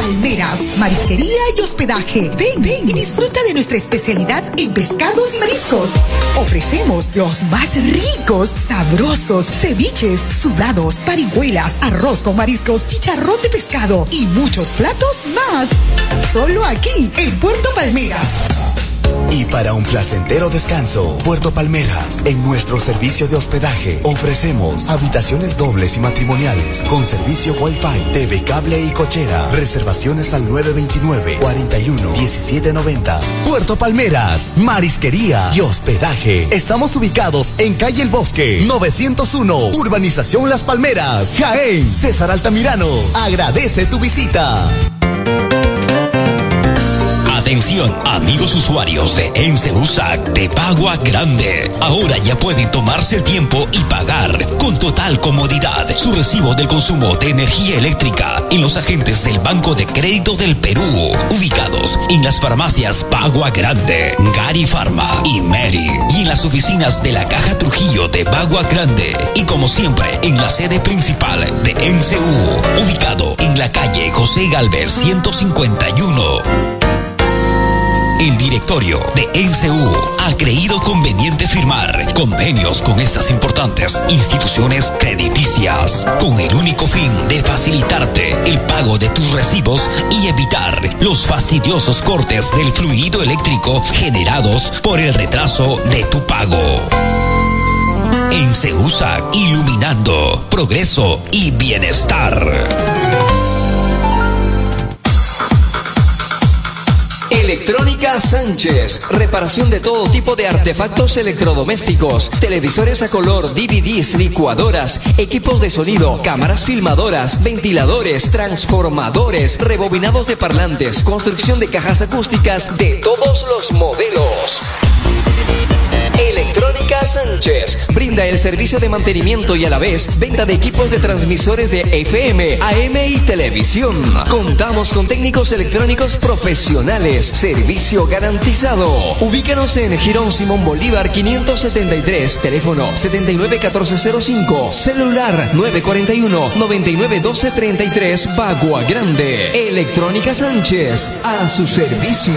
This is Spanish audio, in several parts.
Palmeras, marisquería y hospedaje. Ven y disfruta de nuestra especialidad en pescados y mariscos. Ofrecemos los más ricos, sabrosos, ceviches, sudados, parihuelas, arroz con mariscos, chicharrón de pescado y muchos platos más. Solo aquí, en Puerto Palmeras. Y para un placentero descanso, Puerto Palmeras, en nuestro servicio de hospedaje, ofrecemos habitaciones dobles y matrimoniales con servicio Wi-Fi, TV cable y cochera. Reservaciones al 929-41-1790. Puerto Palmeras, marisquería y hospedaje. Estamos ubicados en calle El Bosque, 901, Urbanización Las Palmeras, Jaén. César Altamirano agradece tu visita. Atención, amigos usuarios de ENCE USAC de Bagua Grande. Ahora ya pueden tomarse el tiempo y pagar con total comodidad su recibo del consumo de energía eléctrica en los agentes del Banco de Crédito del Perú, ubicados en las farmacias Bagua Grande, Gari Pharma y Meri, y en las oficinas de la Caja Trujillo de Bagua Grande, y como siempre en la sede principal de ENCEU, ubicado en la calle José Gálvez 151. El directorio de ENCEU ha creído conveniente firmar convenios con estas importantes instituciones crediticias con el único fin de facilitarte el pago de tus recibos y evitar los fastidiosos cortes del fluido eléctrico generados por el retraso de tu pago. ENCEU USAC, iluminando progreso y bienestar. Electrónica Sánchez, reparación de todo tipo de artefactos electrodomésticos, televisores a color, DVDs, licuadoras, equipos de sonido, cámaras filmadoras, ventiladores, transformadores, rebobinados de parlantes, construcción de cajas acústicas de todos los modelos. Electrónica Sánchez brinda el servicio de mantenimiento y a la vez venta de equipos de transmisores de FM, AM y televisión. Contamos con técnicos electrónicos profesionales, servicio garantizado. Ubícanos en Girón Simón Bolívar 573, teléfono 791405, celular 941-991233, Bagua Grande. Electrónica Sánchez, a su servicio.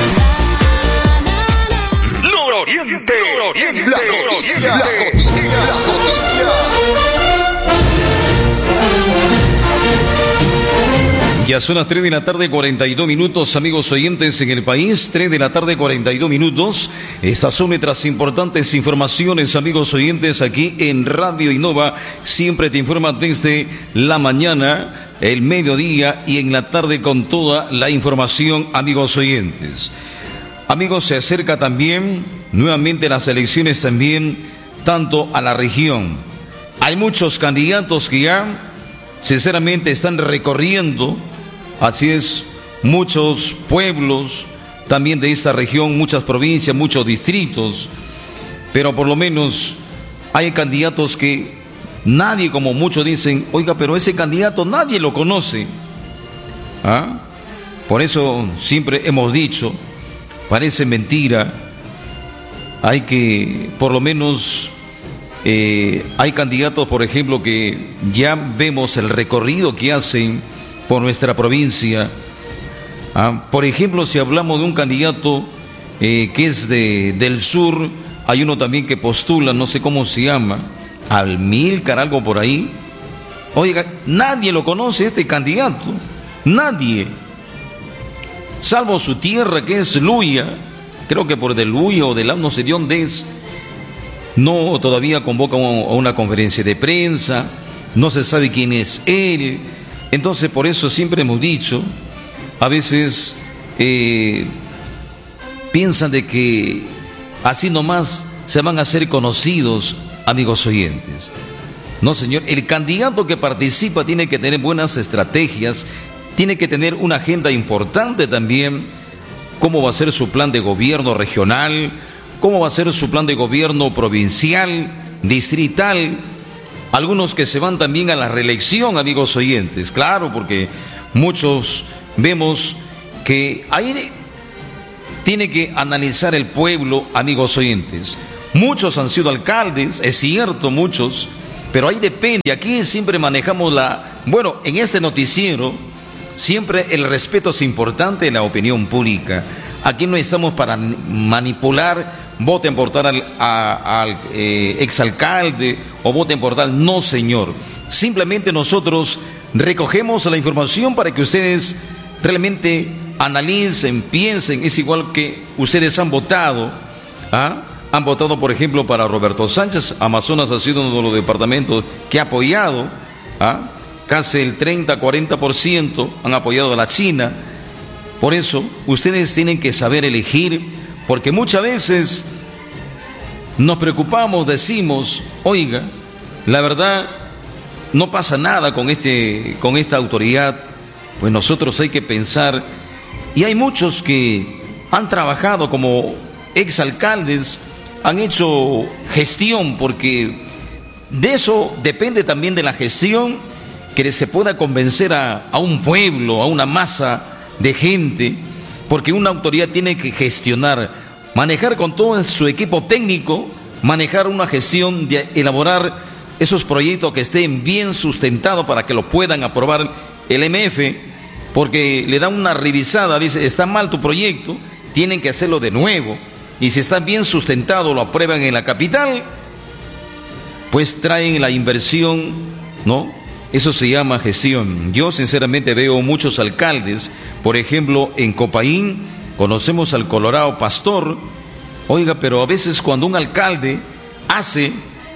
Nororiente, la noticia. Ya son las 3 de la tarde, 42 minutos, amigos oyentes en el país, 3 de la tarde, 42 minutos. Estas son nuestras importantes informaciones, amigos oyentes, aquí en Radio Innova. Siempre te informa desde la mañana, el mediodía y en la tarde con toda la información, amigos oyentes. Amigos, se acerca también nuevamente las elecciones también, tanto a la región. Hay muchos candidatos que ya, sinceramente, están recorriendo, así es, muchos pueblos también de esta región, muchas provincias, muchos distritos, pero por lo menos hay candidatos que nadie, como muchos dicen, oiga, pero ese candidato nadie lo conoce. ¿Ah? Por eso siempre hemos dicho, parece mentira, hay que, por lo menos, hay candidatos, por ejemplo, que ya vemos el recorrido que hacen por nuestra provincia. Por ejemplo, si hablamos de un candidato que es del sur, hay uno también que postula, no sé cómo se llama, Almílcar, algo por ahí. Oiga, nadie lo conoce este candidato, nadie. Salvo su tierra, que es Luya, creo que por del Luya o del no sé de dónde es, no todavía convoca a una conferencia de prensa, no se sabe quién es él. Entonces, por eso siempre hemos dicho, a veces piensan de que así nomás se van a hacer conocidos, amigos oyentes. No, señor, el candidato que participa tiene que tener buenas estrategias, tiene que tener una agenda importante también, cómo va a ser su plan de gobierno regional, cómo va a ser su plan de gobierno provincial, distrital. Algunos que se van también a la reelección, amigos oyentes, claro, porque muchos vemos que ahí tiene que analizar el pueblo, amigos oyentes. Muchos han sido alcaldes, es cierto, muchos, pero ahí depende. Aquí siempre manejamos bueno, en este noticiero siempre el respeto es importante en la opinión pública. Aquí no estamos para manipular, voten por tal al exalcalde o voten por tal. No, señor. Simplemente nosotros recogemos la información para que ustedes realmente analicen, piensen. Es igual que ustedes han votado, han votado, por ejemplo, para Roberto Sánchez. Amazonas ha sido uno de los departamentos que ha apoyado, casi el 30-40% han apoyado a la China. Por eso, ustedes tienen que saber elegir, porque muchas veces nos preocupamos, decimos, oiga, la verdad, no pasa nada con esta autoridad. Pues nosotros hay que pensar, y hay muchos que han trabajado como exalcaldes, han hecho gestión, porque de eso depende también de la gestión, que se pueda convencer a un pueblo, a una masa de gente, porque una autoridad tiene que gestionar, manejar con todo su equipo técnico, manejar una gestión de elaborar esos proyectos que estén bien sustentados para que lo puedan aprobar el MF, porque le dan una revisada, dice, está mal tu proyecto, tienen que hacerlo de nuevo, y si está bien sustentado, lo aprueban en la capital, pues traen la inversión, ¿no? Eso se llama gestión. Yo sinceramente veo muchos alcaldes, por ejemplo, en Copaín, conocemos al Colorado Pastor, oiga, pero a veces cuando un alcalde hace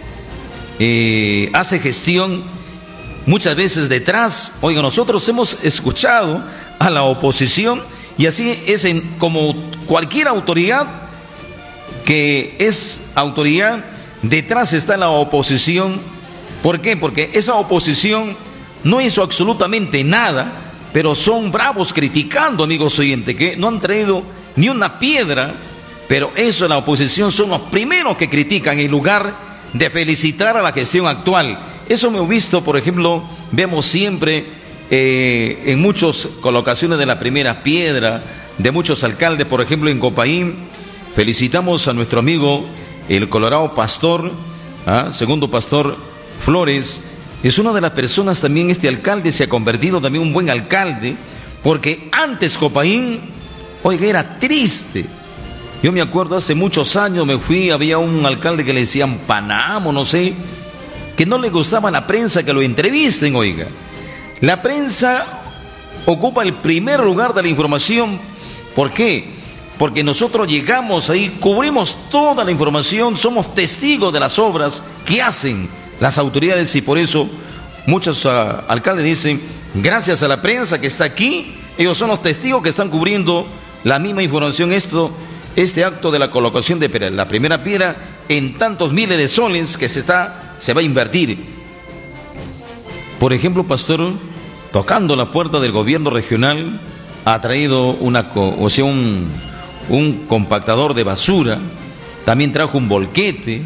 gestión, muchas veces detrás, oiga, nosotros hemos escuchado a la oposición, y así es como cualquier autoridad que es autoridad, detrás está la oposición. ¿Por qué? Porque esa oposición no hizo absolutamente nada, pero son bravos criticando, amigos oyentes, que no han traído ni una piedra, pero eso, la oposición son los primeros que critican en lugar de felicitar a la gestión actual. Eso me he visto, por ejemplo, vemos siempre en muchas colocaciones de la primera piedra, de muchos alcaldes, por ejemplo en Copaín, felicitamos a nuestro amigo el Colorado Pastor, segundo Pastor Flores, es una de las personas también, este alcalde se ha convertido también en un buen alcalde, porque antes Copaín, oiga, era triste. Yo me acuerdo hace muchos años me fui, había un alcalde que le decían Panamo, no sé, que no le gustaba a la prensa que lo entrevisten, oiga. La prensa ocupa el primer lugar de la información. ¿Por qué? Porque nosotros llegamos ahí, cubrimos toda la información, somos testigos de las obras que hacen las autoridades, y por eso muchos alcaldes dicen, gracias a la prensa que está aquí, ellos son los testigos que están cubriendo la misma información. Este acto de la colocación de la primera piedra en tantos miles de soles que se va a invertir. Por ejemplo, Pastor, tocando la puerta del gobierno regional, ha traído un compactador de basura, también trajo un volquete,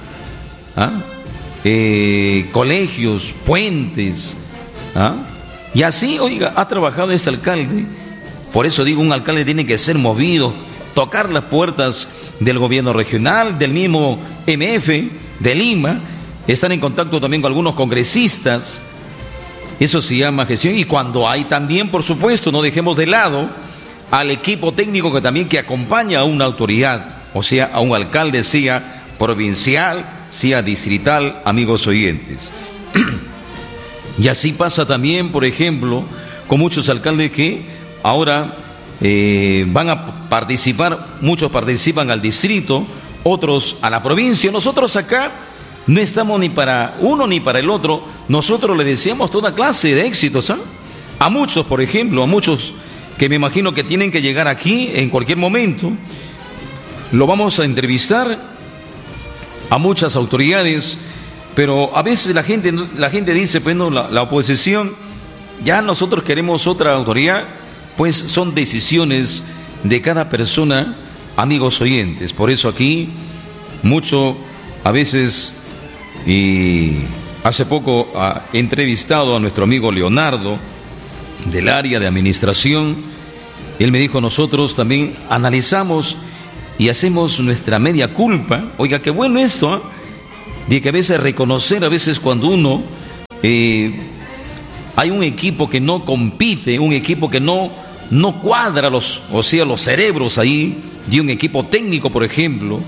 colegios, puentes, y así, oiga, ha trabajado este alcalde. Por eso digo, un alcalde tiene que ser movido, tocar las puertas del gobierno regional, del mismo MF de Lima, estar en contacto también con algunos congresistas. Eso se llama gestión. Y cuando hay también, por supuesto, no dejemos de lado al equipo técnico que acompaña a una autoridad, o sea, a un alcalde, sea provincial, sea distrital, amigos oyentes. Y así pasa también, por ejemplo, con muchos alcaldes que ahora van a participar, muchos participan al distrito, otros a la provincia. Nosotros acá no estamos ni para uno ni para el otro, nosotros le deseamos toda clase de éxitos, a muchos, por ejemplo, a muchos que me imagino que tienen que llegar aquí en cualquier momento. Lo vamos a entrevistar a muchas autoridades, pero a veces la gente dice, pues no, la oposición, ya nosotros queremos otra autoridad. Pues son decisiones de cada persona, amigos oyentes. Por eso aquí, mucho, a veces, y hace poco he entrevistado a nuestro amigo Leonardo, del área de administración. Él me dijo, nosotros también analizamos y hacemos nuestra media culpa. Oiga, qué bueno esto, de que a veces reconocer, a veces cuando uno hay un equipo que no compite, un equipo que no cuadra los cerebros ahí de un equipo técnico, por ejemplo.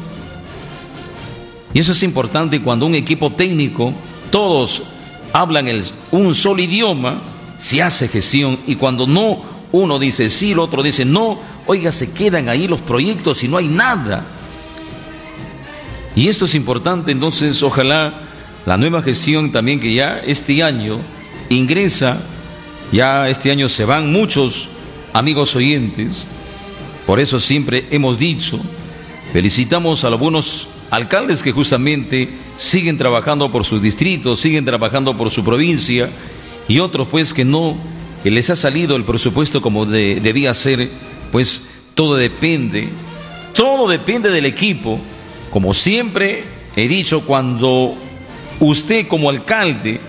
Y eso es importante cuando un equipo técnico, todos hablan un solo idioma, se hace gestión, y cuando no, uno dice sí, el otro dice no, oiga, se quedan ahí los proyectos y no hay nada. Y esto es importante, entonces ojalá la nueva gestión también, que ya este año ingresa, ya este año se van muchos amigos oyentes, por eso siempre hemos dicho, felicitamos a los buenos alcaldes que justamente siguen trabajando por sus distritos, siguen trabajando por su provincia, y otros pues que les ha salido el presupuesto como debía ser. Pues todo depende del equipo. Como siempre he dicho, cuando usted como alcalde,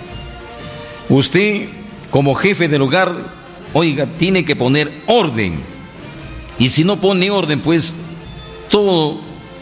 usted como jefe del hogar, oiga, tiene que poner orden, y si no pone orden, pues todo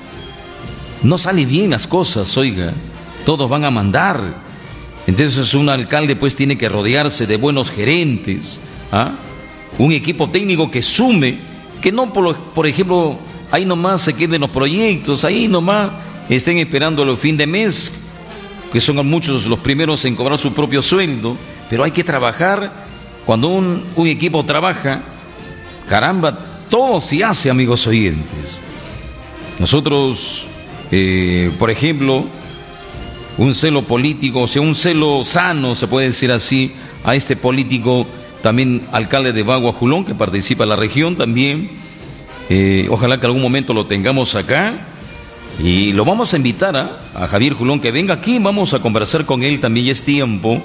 no sale bien las cosas, oiga, todos van a mandar. Entonces un alcalde pues tiene que rodearse de buenos gerentes, un equipo técnico que sume, que no por ejemplo ahí nomás se queden los proyectos, ahí nomás estén esperando el fin de mes, que son muchos los primeros en cobrar su propio sueldo. Pero hay que trabajar. Cuando un equipo trabaja, caramba, todo se hace, amigos oyentes. Nosotros, por ejemplo, un celo político, o sea, un celo sano, se puede decir así, a este político, también alcalde de Bagua, Julón, que participa en la región también. Ojalá que algún momento lo tengamos acá, y lo vamos a invitar a Javier Julón, que venga aquí, vamos a conversar con él también, ya es tiempo.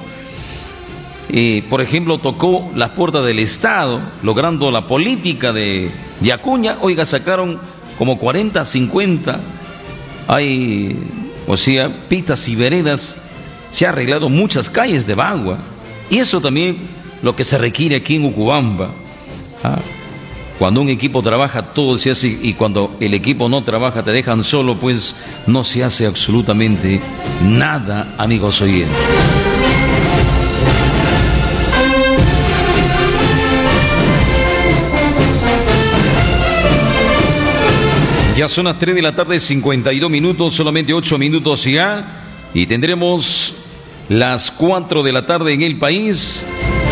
Por ejemplo, tocó las puertas del Estado, logrando la política de Acuña. Oiga, sacaron como 40, 50, hay, o sea, pistas y veredas, se ha arreglado muchas calles de Bagua, y eso también lo que se requiere aquí en Ucubamba. Cuando un equipo trabaja, todo se hace, y cuando el equipo no trabaja, te dejan solo, pues no se hace absolutamente nada, amigos oyentes. Ya son las 3 de la tarde, 52 minutos, solamente 8 minutos ya, y tendremos las 4 de la tarde en el país.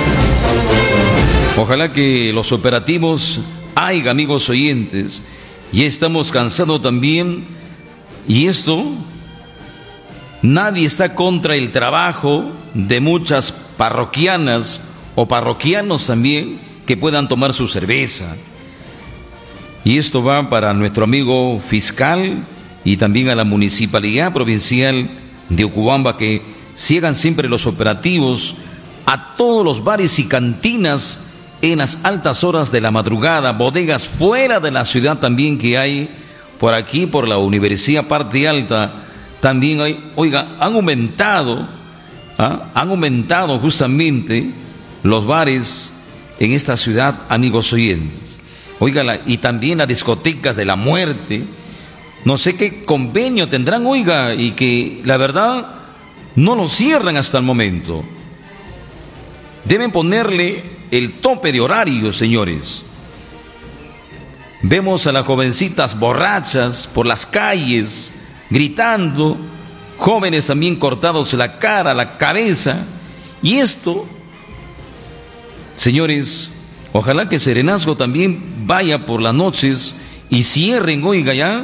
Ojalá que los operativos haya, amigos oyentes. Ya estamos cansados también, y esto, nadie está contra el trabajo de muchas parroquianas o parroquianos también que puedan tomar su cerveza. Y esto va para nuestro amigo fiscal y también a la Municipalidad Provincial de Ucubamba, que sigan siempre los operativos a todos los bares y cantinas en las altas horas de la madrugada, bodegas fuera de la ciudad también que hay por aquí, por la Universidad Parte Alta, también hay, oiga, han aumentado justamente los bares en esta ciudad, amigos oyentes. Oiga, y también las discotecas de la muerte, no sé qué convenio tendrán, oiga, y que la verdad no lo cierran hasta el momento. Deben ponerle el tope de horario, señores. Vemos a las jovencitas borrachas por las calles, gritando, jóvenes también cortados la cara, la cabeza, y esto, señores, ojalá que Serenazgo también vaya por las noches y cierren, oiga, ya.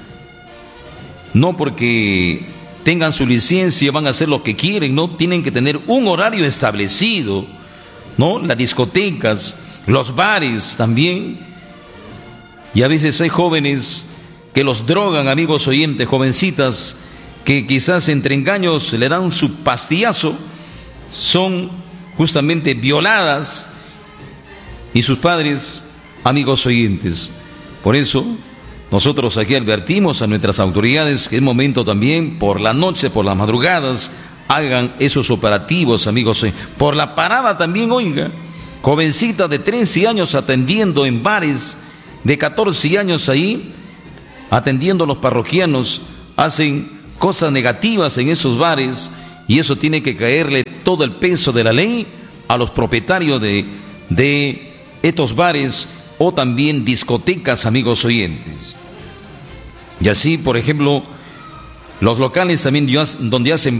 No porque tengan su licencia van a hacer lo que quieren, no, tienen que tener un horario establecido, ¿no? Las discotecas, los bares también. Y a veces hay jóvenes que los drogan, amigos oyentes, jovencitas que quizás entre engaños le dan su pastillazo, son justamente violadas, y sus padres, amigos oyentes. Por eso, nosotros aquí advertimos a nuestras autoridades que es momento también, por la noche, por las madrugadas, hagan esos operativos, amigos. Por la parada también, oiga, jovencitas de 13 años atendiendo en bares, de 14 años ahí, atendiendo a los parroquianos, hacen cosas negativas en esos bares, y eso tiene que caerle todo el peso de la ley a los propietarios de estos bares o también discotecas, amigos oyentes. Y así, por ejemplo, los locales también donde hacen